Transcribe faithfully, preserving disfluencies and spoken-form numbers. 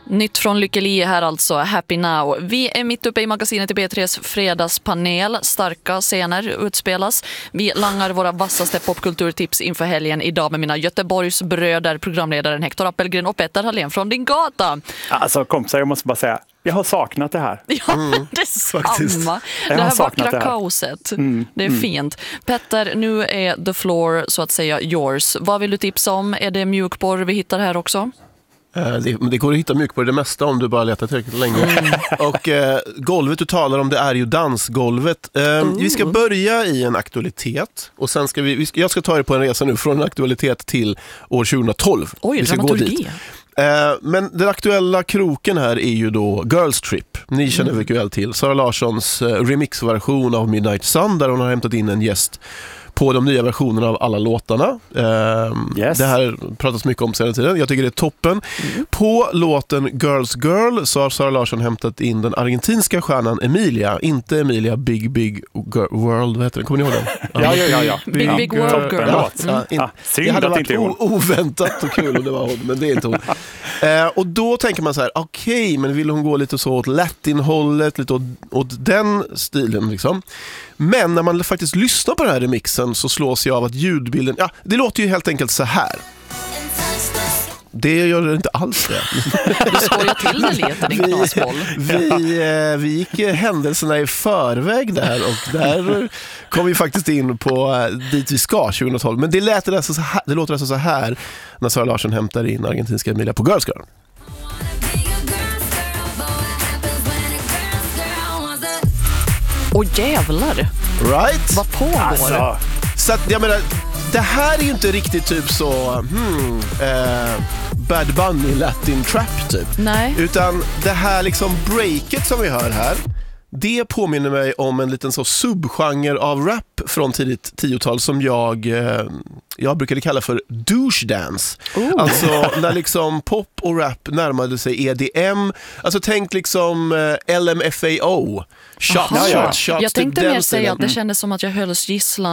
Nytt från Lykkeli här alltså, Happy Now. Vi är mitt uppe i magasinet i B tre:s fredagspanel. Starka scener utspelas. Vi langar våra vassaste popkulturtips inför helgen idag med mina Göteborgsbröder, programledaren Hector Appelgren och Petter Hallén från Din Gata. Alltså kompisar, jag måste bara säga, jag har saknat det här. Ja, mm, det är samma. Det här vackra det här. kaoset. Mm, det är mm. fint. Petter, nu är the floor så att säga yours. Vad vill du tipsa om? Är det mjukporr vi hittar här också? Det, det går att hitta mycket på det mesta om du bara letar tillräckligt länge. Mm. Och eh, golvet du talar om, det är ju dansgolvet. Eh, vi ska börja i en aktualitet och sen ska vi, vi ska, jag ska ta er på en resa nu från en aktualitet till år tjugohundratolv. Oj, vi ska gå dit. Eh, men den aktuella kroken här är ju då Girls Trip. Ni känner mm. mycket väl till Sara Larssons eh, remixversion av Midnight Sun, där hon har hämtat in en gäst på de nya versionerna av alla låtarna. Um, yes. Det här pratas mycket om sedan tiden. Jag tycker det är toppen. Mm. På låten Girls Girl så har Sara Larsson hämtat in den argentinska stjärnan Emilia. Inte Emilia Big Big World, vad heter den? Kommer ni ihåg den? ja, ja, ja, ja. Big ja. Big World Girl. Ja, mm. ja, in, ah, det hade varit o- oväntat och kul om det var hon, men det är inte hon. uh, och då tänker man så här, okej, okay, men vill hon gå lite så åt latinhållet, lite åt, åt den stilen liksom. Men när man faktiskt lyssnar på den här remixen så slås jag av att ljudbilden, ja, det låter ju helt enkelt så här. Det gör det inte alls det. Du skojar till det lite, din knasboll. Vi, vi, vi gick händelserna i förväg där och där kom vi faktiskt in på dit vi ska tjugohundratolv. Men det, lät alltså så här, det låter alltså så här när Sara Larsson hämtar in argentinska Emilia på Girls Girl. Åh jävlar. Right? Vad pågår? Alltså. Så att, jag menar, det här är ju inte riktigt typ så hmm, eh, Bad Bunny Latin Trap typ. Nej. Utan det här liksom breaket som vi hör här, det påminner mig om en liten så subgenre av rap från tidigt tiotal som jag eh, jag brukade kalla för douche dance. Oh. Alltså när liksom pop och rap närmade sig E D M. Alltså tänk liksom eh, L M F A O. Shots, Aha, shots, shots. Jag tänkte mer säga att det kändes som att jag hölls gisslan